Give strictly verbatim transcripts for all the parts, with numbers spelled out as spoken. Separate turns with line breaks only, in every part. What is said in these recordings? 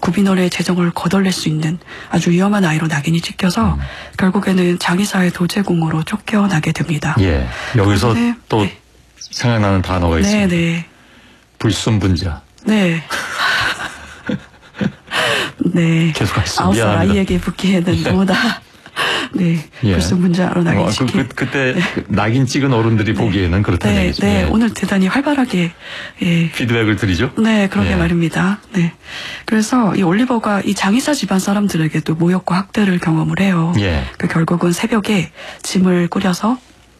구빈원의 재정을 거덜낼 수 있는 아주 위험한 아이로 낙인이 찍혀서 음. 결국에는 장의사의 도제공으로 쫓겨나게 됩니다.
예, 여기서
그런데,
또
네.
생각나는 단어가
네,
있습니다.
네.
불순분자.
네. 네.
계속하겠습니다.
아홉 살
미안합니다.
아이에게 붙기에는 너무나 네,
예.
불순분자로 낙인 찍힌.
어, 그, 그, 그때
네.
낙인 찍은 어른들이
네.
보기에는 그렇다는
네,
얘기죠.
네,
예.
오늘 대단히 활발하게 예.
피드백을 드리죠.
네, 그러게
예.
말입니다. 네, 그래서 이 올리버가 이 장의사 집안 사람들에게도 모욕과 학대를 경험을 해요.
예.
그 결국은 새벽에 짐을 꾸려서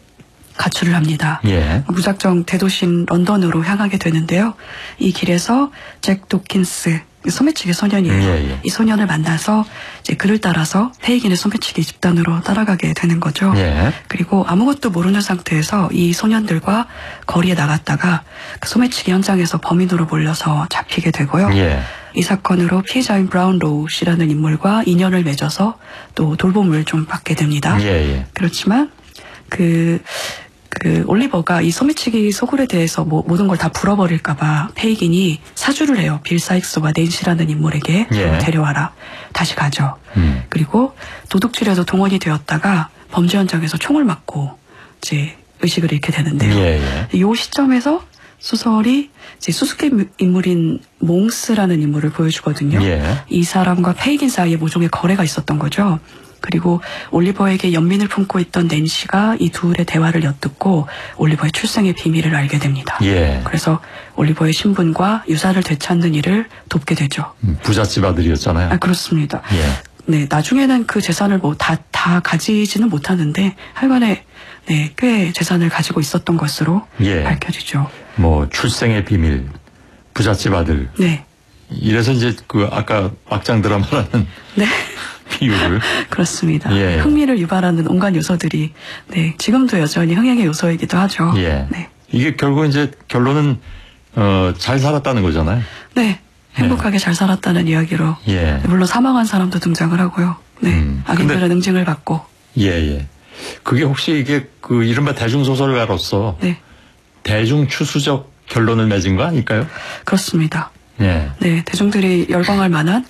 가출을 합니다.
예.
무작정 대도시인 런던으로 향하게 되는데요. 이 길에서 잭 도킨스, 소매치기 소년이에요.
예, 예.
이 소년을 만나서 이제 그를 따라서 페이긴의 소매치기 집단으로 따라가게 되는 거죠.
예.
그리고 아무것도 모르는 상태에서 이 소년들과 거리에 나갔다가 그 소매치기 현장에서 범인으로 몰려서 잡히게 되고요.
예.
이 사건으로 피해자인 브라운로우 씨라는 인물과 인연을 맺어서 또 돌봄을 좀 받게 됩니다.
예, 예.
그렇지만 그, 그 올리버가 이 소매치기 소굴에 대해서 뭐 모든 걸 다 불어버릴까봐 페이긴이 사주를 해요. 빌 사익스와 낸시라는 인물에게
예.
데려와라. 다시 가죠.
음.
그리고 도둑질에서 동원이 되었다가 범죄 현장에서 총을 맞고 이제 의식을 잃게 되는데요.
예, 예.
이 시점에서 소설이 이제 수수께끼 인물인 몽스라는 인물을 보여주거든요.
예.
이 사람과 페이긴 사이에 모종의 거래가 있었던 거죠. 그리고 올리버에게 연민을 품고 있던 낸시가 이 둘의 대화를 엿듣고 올리버의 출생의 비밀을 알게 됩니다.
예.
그래서 올리버의 신분과 유산을 되찾는 일을 돕게 되죠.
음, 부잣집 아들이었잖아요.
아, 그렇습니다.
예.
네, 나중에는 그 재산을 뭐 다, 다 가지지는 못하는데 하여간에 네, 꽤 재산을 가지고 있었던 것으로
예.
밝혀지죠.
뭐 출생의 비밀, 부잣집 아들.
네.
이래서 이제 그 아까 막장 드라마라는
네.
비유를.
그렇습니다.
예.
흥미를 유발하는 온갖 요소들이 네, 지금도 여전히 흥행의 요소이기도 하죠.
예.
네.
이게 결국 이제 결론은 어, 잘 살았다는 거잖아요.
네. 행복하게 예. 잘 살았다는 이야기로.
예.
물론 사망한 사람도 등장을 하고요. 네.
음.
악인들은
근데,
응징을 받고.
예, 예. 그게 혹시 이게 그 이른바 대중소설가로서
네.
대중추수적 결론을 맺은 거 아닐까요?
그렇습니다.
예.
네, 대중들이 열광할 만한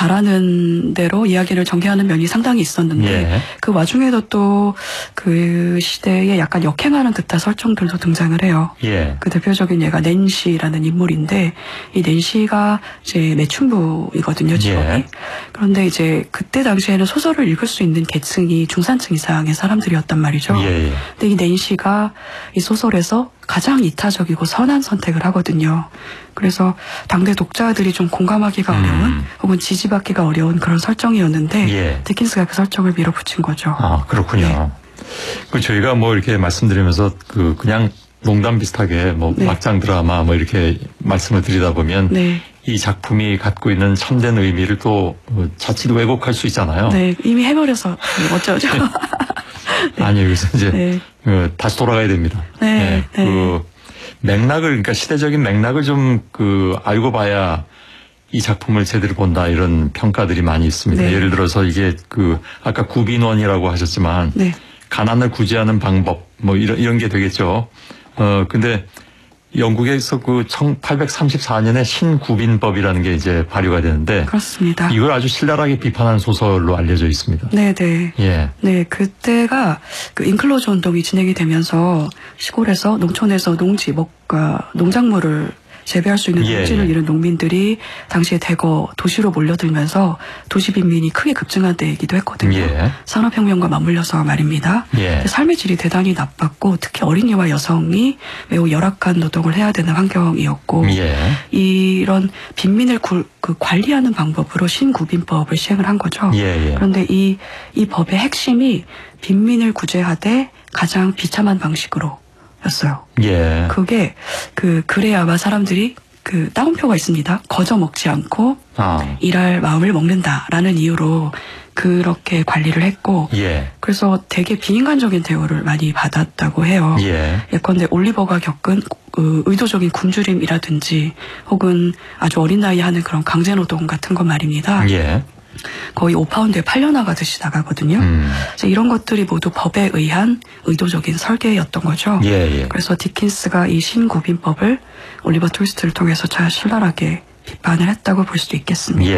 바라는 대로 이야기를 전개하는 면이 상당히 있었는데
예.
그 와중에도 또 그 시대에 약간 역행하는 듯한 설정들도 등장을 해요.
예.
그 대표적인 예가 낸시라는 인물인데 이 낸시가 이제 매춘부이거든요, 직업이.
예.
그런데 이제 그때 당시에는 소설을 읽을 수 있는 계층이 중산층 이상의 사람들이었단 말이죠.
예, 예.
근데 이 낸시가 이 소설에서 가장 이타적이고 선한 선택을 하거든요. 그래서 당대 독자들이 좀 공감하기가
음.
어려운 혹은 지지받기가 어려운 그런 설정이었는데
예.
디킨스가 그 설정을 밀어붙인 거죠.
아, 그렇군요.
네.
그 저희가 뭐 이렇게 말씀드리면서 그 그냥 농담 비슷하게 뭐
네. 막장
드라마 뭐 이렇게 말씀을 드리다 보면
네.
이 작품이 갖고 있는 참된 의미를 또 자칫 왜곡할 수 있잖아요.
네, 이미 해버려서 어쩌죠.
네. 아니 여기서 이제
네.
그 다시 돌아가야 됩니다.
네,
네.
네.
그 맥락을 그러니까 시대적인 맥락을 좀 그 알고 봐야 이 작품을 제대로 본다 이런 평가들이 많이 있습니다.
네.
예를 들어서 이게 그 아까 구빈원이라고 하셨지만
네.
가난을 구제하는 방법 뭐 이런 이런 게 되겠죠. 어 근데 영국에서 그 천팔백삼십사 년에 신구빈법이라는 게 이제 발효가 되는데
그렇습니다.
이걸 아주 신랄하게 비판한 소설로 알려져 있습니다.
네, 네.
예.
네, 그때가 그 인클로즈 운동이 진행이 되면서 시골에서 농촌에서 농지, 먹과 농작물을 재배할 수 있는
예,
농지를
예.
잃은 농민들이 당시에 대거 도시로 몰려들면서 도시 빈민이 크게 급증한 때이기도 했거든요.
예.
산업혁명과 맞물려서 말입니다.
예.
삶의 질이 대단히 나빴고 특히 어린이와 여성이 매우 열악한 노동을 해야 되는 환경이었고
예.
이런 빈민을 구, 그 관리하는 방법으로 신구빈법을 시행을 한 거죠.
예, 예.
그런데 이, 이 법의 핵심이 빈민을 구제하되 가장 비참한 방식으로 였어요.
예.
그게 그 그래야 아마 사람들이 그 따옴표가 있습니다. 거저 먹지 않고
아.
일할 마음을 먹는다라는 이유로 그렇게 관리를 했고
예.
그래서 되게 비인간적인 대우를 많이 받았다고 해요.
예.
예컨대 올리버가 겪은 그 의도적인 굶주림이라든지 혹은 아주 어린 나이에 하는 그런 강제노동 같은 것 말입니다.
예.
거의 오 파운드에 팔려나가듯이 나가거든요.
음.
이런 것들이 모두 법에 의한 의도적인 설계였던 거죠.
예, 예.
그래서 디킨스가 이 신구빈법을 올리버 톨스토이를 통해서 잘 신랄하게 비판을 했다고 볼 수도 있겠습니다.
예.